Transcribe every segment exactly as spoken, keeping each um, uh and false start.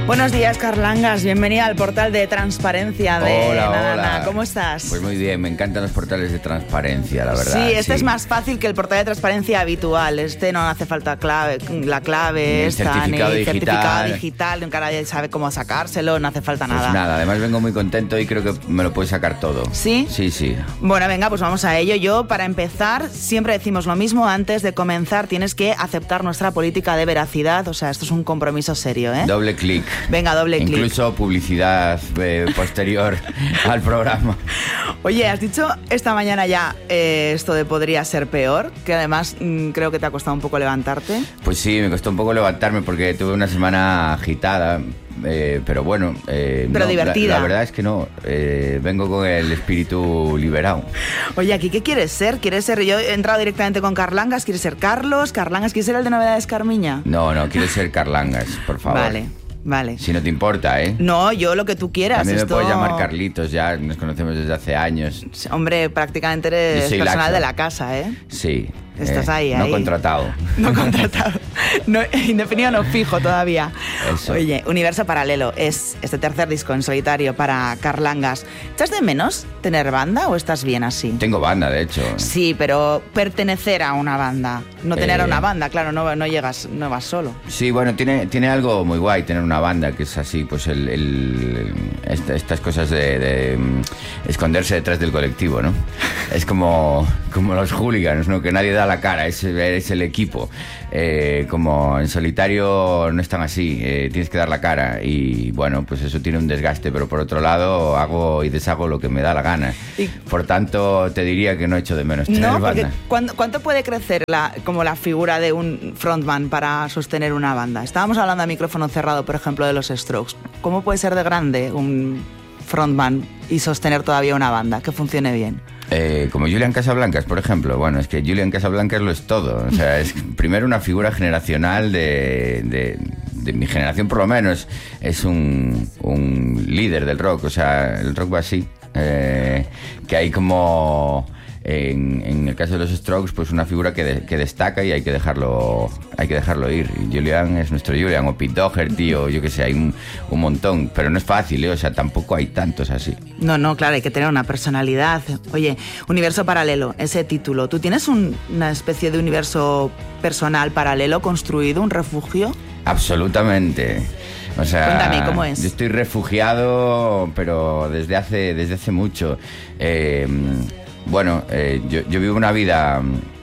Buenos días, Carlangas. Bienvenida al portal de transparencia de Hola, Nana. hola. ¿Cómo estás? Pues muy bien, me encantan los portales de transparencia, la verdad. Sí, este sí. es más fácil que el portal de transparencia habitual. Este no hace falta clave, la clave, Ni esta, certificado ni digital. certificado digital, nunca nadie sabe cómo sacárselo, no hace falta Pues nada. nada, además vengo muy contento y creo que me lo puedes sacar todo. ¿Sí? Sí, sí. Bueno, venga, pues vamos a ello. Yo, para empezar, siempre decimos lo mismo. Antes de comenzar, tienes que aceptar nuestra política de veracidad. O sea, esto es un compromiso serio, ¿eh? Doble clic. Venga, doble clic. Incluso publicidad eh, posterior al programa. Oye, has dicho esta mañana ya eh, esto de podría ser peor, que además mmm, creo que te ha costado un poco levantarte. Pues sí, me costó un poco levantarme porque tuve una semana agitada. Eh, pero bueno, eh, pero no, divertida. La, la verdad es que no, eh, vengo con el espíritu liberado. Oye, ¿aquí qué quieres ser? ¿Quieres ser? Yo he entrado directamente con Carlangas. ¿Quieres ser Carlos? ¿Carlangas? ¿Quieres ser el de Novedades Carmiña? No, no, quiero ser Carlangas, por favor. Vale, vale. Si no te importa, ¿eh? No, yo lo que tú quieras. A mí me esto... puedes llamar Carlitos, ya nos conocemos desde hace años. Hombre, prácticamente eres personal laxo. de la casa, ¿eh? Sí. Estás eh, ahí, no ahí. contratado. No contratado. No, indefinido no fijo todavía. Eso. Oye, Universo Paralelo es este tercer disco en solitario para Carlangas. ¿Echas de menos tener banda o estás bien así? Tengo banda, de hecho. Sí, pero pertenecer a una banda. No tener Eh. una banda, claro, no, no llegas, no vas solo. Sí, bueno, tiene, tiene algo muy guay tener una banda que es así, pues el, el- esta- estas cosas de, de, mm, esconderse detrás del colectivo, ¿no? Es como, como los hooligans, ¿no? Que nadie da la cara, es, es el equipo. Eh, como en solitario no están así, eh, tienes que dar la cara y bueno, pues eso tiene un desgaste, pero por otro lado hago y deshago lo que me da la gana. Y- Por tanto, te diría que no echo de menos tener No, porque banda. ¿cuánto, cuánto puede crecer la, como la figura de un frontman para sostener una banda? Estábamos hablando a micrófono cerrado, por ejemplo, de los Strokes. ¿Cómo puede ser de grande un frontman y sostener todavía una banda que funcione bien? Eh, como Julian Casablancas, por ejemplo. Bueno, es que Julian Casablancas lo es todo. O sea, es primero una figura generacional de, de, de mi generación, por lo menos. Es un, un líder del rock. O sea, el rock va así. Eh, que hay como... En, en el caso de los Strokes, pues una figura que, de, que destaca y hay que dejarlo hay que dejarlo ir. Y Julian es nuestro Julian, o Pete Doherty, o yo que sé, hay un, un montón. Pero no es fácil, ¿eh? O sea, tampoco hay tantos así. No, no, claro, hay que tener una personalidad. Oye, Universo Paralelo, ese título. ¿Tú tienes un- una especie de universo personal paralelo construido, un refugio? Absolutamente. O sea, Cuéntame, ¿cómo es? Yo estoy refugiado, pero desde hace, desde hace mucho. Eh, bueno, eh, yo, yo vivo una vida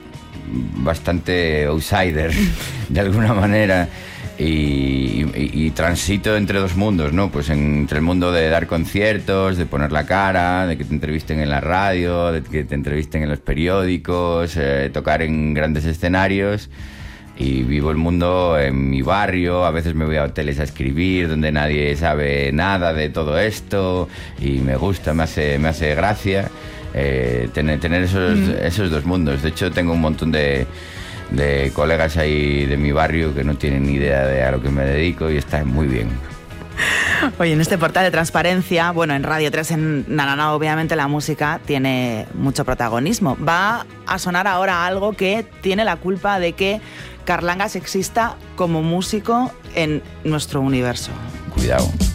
bastante outsider, de alguna manera, y, y- y transito entre dos mundos, ¿no? Pues entre el mundo de dar conciertos, de poner la cara, de que te entrevisten en la radio, de que te entrevisten en los periódicos, eh, tocar en grandes escenarios. Y vivo el mundo en mi barrio, a veces me voy a hoteles a escribir donde nadie sabe nada de todo esto y me gusta, me hace, me hace gracia eh, tener, tener esos, mm. esos dos mundos. De hecho, tengo un montón de, de colegas ahí de mi barrio que no tienen ni idea de a lo que me dedico y está muy bien. Oye, en este portal de transparencia, bueno, en Radio tres, en Nana, obviamente la música tiene mucho protagonismo. Va a sonar ahora algo que tiene la culpa de que Carlangas exista como músico en nuestro universo. Cuidado.